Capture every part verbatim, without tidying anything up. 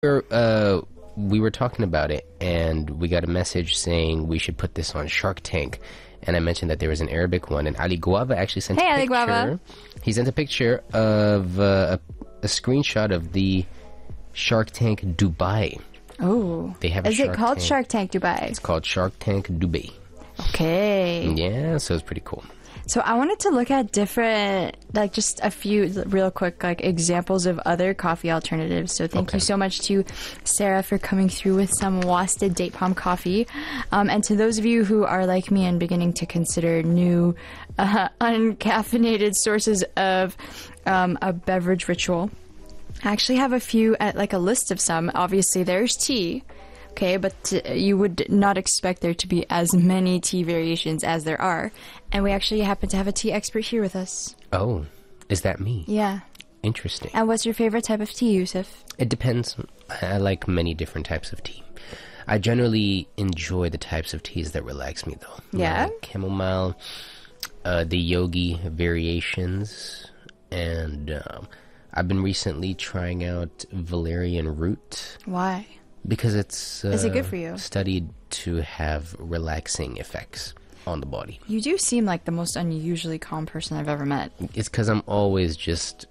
We're, uh, we were talking about it, and we got a message saying we should put this on Shark Tank. And I mentioned that there was an Arabic one, and Ali Guava actually sent hey, a Ali picture. Guava. He sent a picture of uh, a, a screenshot of the Shark Tank Dubai. Oh, they have. A Is Shark it called Tank. Shark Tank Dubai? It's called Shark Tank Dubai. Okay. Yeah, so it's pretty cool. So I wanted to look at different, like just a few real quick, like examples of other coffee alternatives. So thank Okay. you so much to Sarah for coming through with some Wasted Date Palm coffee. Um, and to those of you who are like me and beginning to consider new uh, uncaffeinated sources of um, a beverage ritual, I actually have a few, at like a list of some. Obviously there's tea. Okay, but uh, you would not expect there to be as many tea variations as there are. And we actually happen to have a tea expert here with us. Oh, is that me? Yeah. Interesting. And what's your favorite type of tea, Yusuf? It depends. I like many different types of tea. I generally enjoy the types of teas that relax me, though. Yeah? Like chamomile, uh, the yogi variations, and um, I've been recently trying out valerian root. Why? Because it's uh, Is it good for you? Studied to have relaxing effects on the body. You do seem like the most unusually calm person I've ever met. It's because I'm always just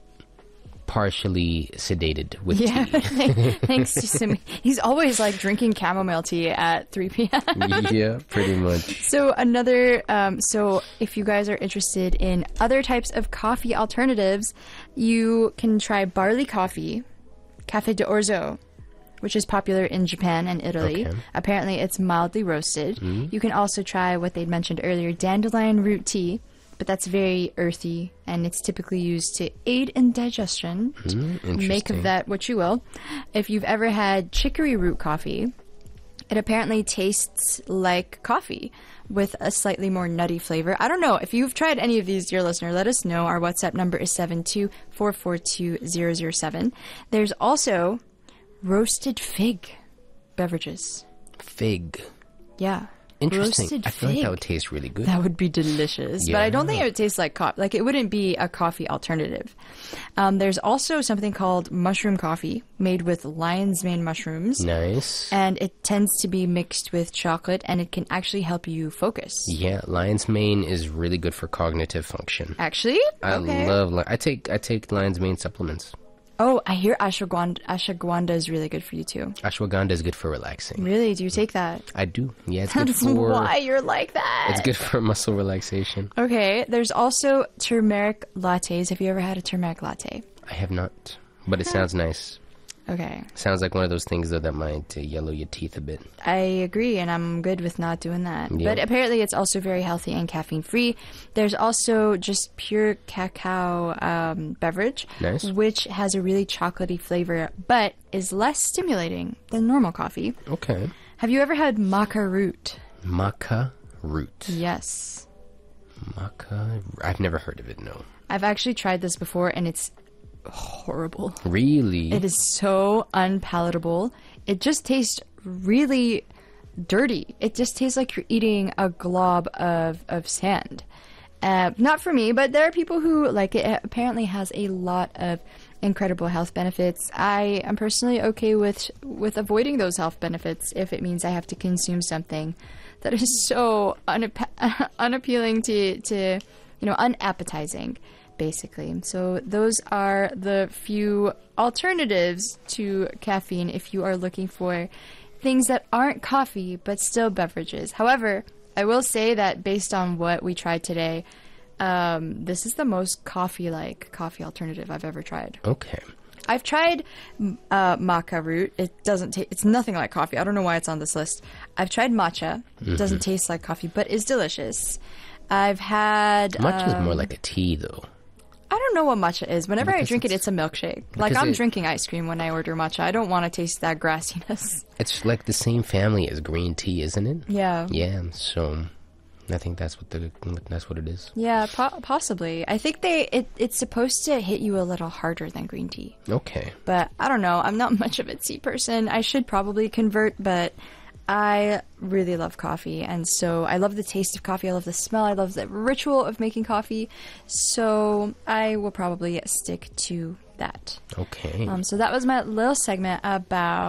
partially sedated with Yeah, tea. thanks to Simi. He's always like drinking chamomile tea at three p.m. Yeah, pretty much. So another, um, so if you guys are interested in other types of coffee alternatives, you can try barley coffee, Cafe de Orzo, which is popular in Japan and Italy. Okay. Apparently it's mildly roasted. Mm-hmm. You can also try what they'd mentioned earlier, dandelion root tea, but that's very earthy, and it's typically used to aid in digestion. Mm, Make of that what you will. If you've ever had chicory root coffee, it apparently tastes like coffee with a slightly more nutty flavor. I don't know. If you've tried any of these, dear listener, let us know. Our WhatsApp number is seven two four four two zero zero seven. There's also roasted fig beverages. Fig. Yeah. Interesting. Roasted I feel like fig. that would taste really good. That would be delicious. But I don't think Yeah. it would taste like coffee. Like, it wouldn't be a coffee alternative. Um, there's also something called mushroom coffee made with lion's mane mushrooms. Nice. And it tends to be mixed with chocolate, and it can actually help you focus. Yeah, lion's mane is really good for cognitive function. Actually? I Okay. love. li- I take. I take lion's mane supplements. Oh, I hear ashwagandha, ashwagandha is really good for you, too. Ashwagandha is good for relaxing. Really? Do you take that? I do. Yeah, it's good That's for. why you're like that. It's good for muscle relaxation. Okay, there's also turmeric lattes. Have you ever had a turmeric latte? I have not, but it sounds nice. Okay. Sounds like one of those things though that might uh, yellow your teeth a bit. I agree, and I'm good with not doing that. Yeah. But apparently it's also very healthy and caffeine-free. There's also just pure cacao um, beverage, Nice. which has a really chocolatey flavor, but is less stimulating than normal coffee. Okay. Have you ever had maca root? Maca root. Yes. Maca. I've never heard of it. No. I've actually tried this before, and it's horrible. Really? It is so unpalatable. It just tastes really dirty. It just tastes like you're eating a glob of, of sand. Uh, not for me, but there are people who like it. It apparently has a lot of incredible health benefits. I am personally okay with with avoiding those health benefits if it means I have to consume something that is so unap- unappealing to, to, you know, unappetizing, basically. So those are the few alternatives to caffeine if you are looking for things that aren't coffee but still beverages. However, I will say that based on what we tried today, um, this is the most coffee-like coffee alternative I've ever tried. Okay. I've tried uh, maca root. It doesn't taste. It's nothing like coffee. I don't know why it's on this list. I've tried matcha. It doesn't taste like coffee, but is delicious. I've had Matcha um, is more like a tea, though. I don't know what matcha is. Whenever I Because drink it, it's- it's a milkshake. Like, because I'm it- drinking ice cream when I order matcha. I don't want to taste that grassiness. It's like the same family as green tea, isn't it? Yeah. Yeah. So, I think that's what the that's what it is. Yeah, po- possibly. I think they it, it's supposed to hit you a little harder than green tea. Okay. But I don't know. I'm not much of a tea person. I should probably convert, but I really love coffee. And so I love the taste of coffee. I love the smell. I love the ritual of making coffee. So I will probably stick to Okay. Um, so that was my little segment about